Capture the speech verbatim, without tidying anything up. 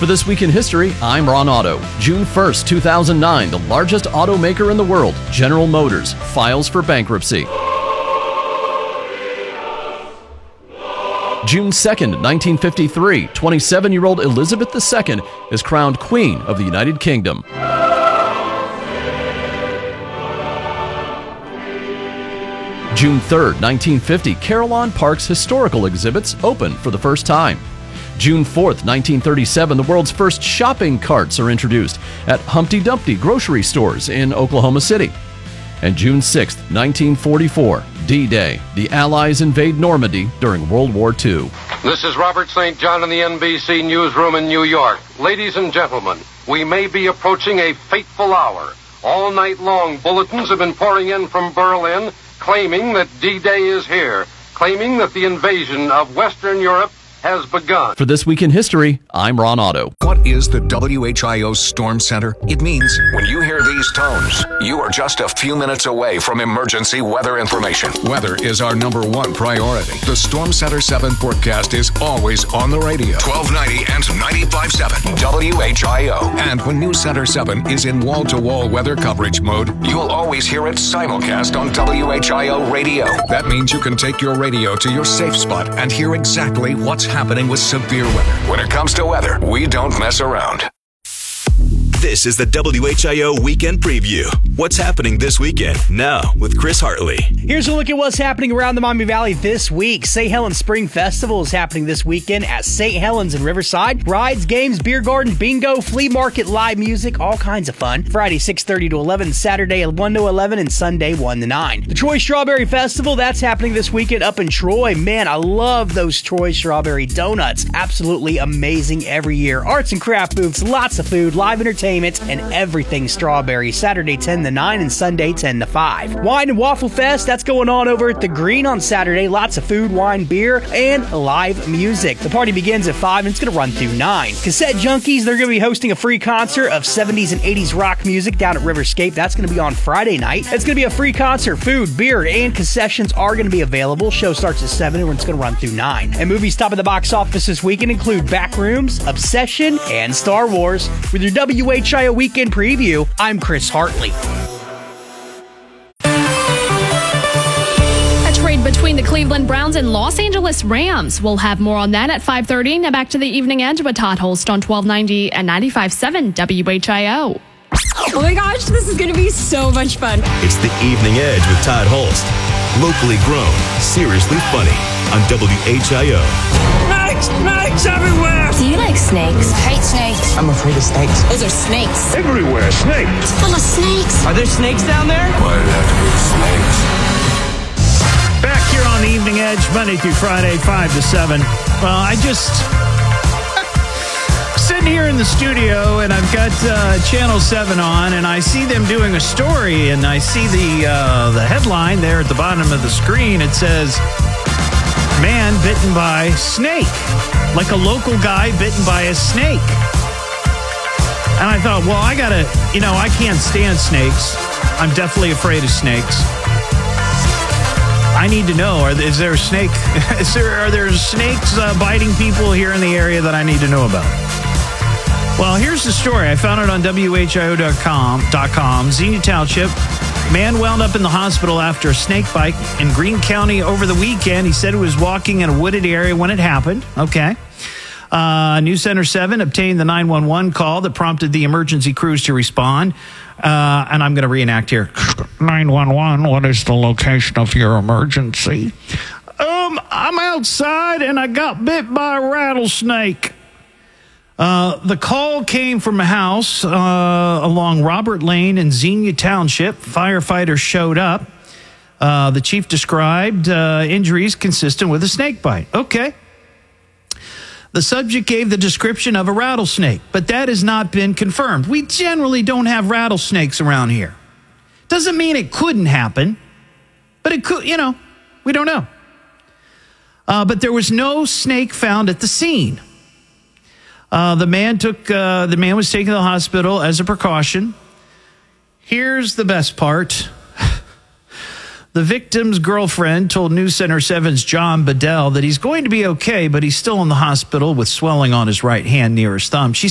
For This Week in History, I'm Ron Otto. June first, two thousand nine, the largest automaker in the world, General Motors, files for bankruptcy. June second, nineteen fifty-three, twenty-seven-year-old Elizabeth the Second is crowned Queen of the United Kingdom. June third, nineteen fifty, Carillon Park's historical exhibits open for the first time. June fourth, nineteen thirty-seven, the world's first shopping carts are introduced at Humpty Dumpty grocery stores in Oklahoma City. And June sixth, nineteen forty-four, D-Day. The Allies invade Normandy during World War Two. This is Robert Saint John in the N B C newsroom in New York. Ladies and gentlemen, we may be approaching a fateful hour. All night long, bulletins have been pouring in from Berlin claiming that D-Day is here, claiming that the invasion of Western Europe has begun. For This Week in History, I'm Ron Otto. What is the W H I O Storm Center? It means when you hear these tones, you are just a few minutes away from emergency weather information. Weather is our number one priority. The Storm Center seven forecast is always on the radio. twelve ninety and ninety-five point seven W H I O. And when News Center seven is in wall-to-wall weather coverage mode, you'll always hear it simulcast on W H I O radio. That means you can take your radio to your safe spot and hear exactly what's happening with severe weather. When it comes to weather, we don't mess around. This is the W H I O Weekend Preview. What's happening this weekend? Now with Chris Hartley. Here's a look at what's happening around the Maumee Valley this week. Saint Helens Spring Festival is happening this weekend at Saint Helens in Riverside. Rides, games, beer garden, bingo, flea market, live music, all kinds of fun. Friday six thirty to eleven, Saturday one to eleven, and Sunday one to nine. The Troy Strawberry Festival, that's happening this weekend up in Troy. Man, I love those Troy Strawberry donuts. Absolutely amazing every year. Arts and craft booths, lots of food, live entertainment, and everything strawberry. Saturday ten to nine and Sunday ten to five. Wine and Waffle Fest, that's going on over at the Green on Saturday. Lots of food, wine, beer, and live music. The party begins at five and it's going to run through nine. Cassette Junkies, they're going to be hosting a free concert of seventies and eighties rock music down at Riverscape. That's going to be on Friday night. It's going to be a free concert. Food, beer, and concessions are going to be available. Show starts at seven and it's going to run through nine. And movies top of the box office this weekend include Backrooms, Obsession, and Star Wars. With your W H I O Weekend Preview, I'm Chris Hartley. A trade between the Cleveland Browns and Los Angeles Rams. We'll have more on that at five thirty. Now back to the Evening Edge with Todd Holst on twelve ninety and ninety-five point seven W H I O. Oh my gosh, this is going to be so much fun. It's the Evening Edge with Todd Holst. Locally grown, seriously funny on W H I O. Snakes! Snakes everywhere! Do you like snakes? I hate snakes. I'm afraid of snakes. Those are snakes. Everywhere, snakes! It's full of snakes. Are there snakes down there? Why did it have to be snakes? Back here on the Evening Edge, Monday through Friday, five to seven. Well, I just... sitting here in the studio, and I've got uh, Channel seven on, and I see them doing a story, and I see the uh, the headline there at the bottom of the screen. It says, man bitten by snake. Like a local guy bitten by a snake. And I thought, well, I gotta, you know, I can't stand snakes. I'm definitely afraid of snakes. I need to know, are, is there a snake? Is there, are there snakes uh, biting people here in the area that I need to know about? Well, here's the story. I found it on W H I O dot com. Xenia Township. Man wound up in the hospital after a snake bite in Greene County over the weekend. He said he was walking in a wooded area when it happened. Okay. Uh, News Center seven obtained the nine one one call that prompted the emergency crews to respond. Uh, and I'm going to reenact here. nine one one, what is the location of your emergency? Um, I'm outside and I got bit by a rattlesnake. Uh, the call came from a house uh, along Robert Lane in Xenia Township. Firefighters showed up. Uh, the chief described uh, injuries consistent with a snake bite. Okay. The subject gave the description of a rattlesnake, but that has not been confirmed. We generally don't have rattlesnakes around here. Doesn't mean it couldn't happen, but it could, you know, we don't know. Uh, but there was no snake found at the scene. Uh, the man took. Uh, the man was taken to the hospital as a precaution. Here's the best part. The victim's girlfriend told News Center seven's John Bedell that he's going to be okay, but he's still in the hospital with swelling on his right hand near his thumb. She